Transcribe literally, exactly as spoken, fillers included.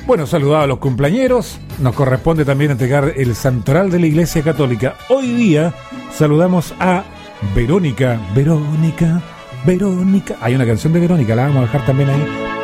Bueno, saludado a los cumpleañeros, nos corresponde también entregar el santoral de la Iglesia Católica. Hoy día saludamos a Verónica, Verónica, Verónica. Hay una canción de Verónica, la vamos a dejar también ahí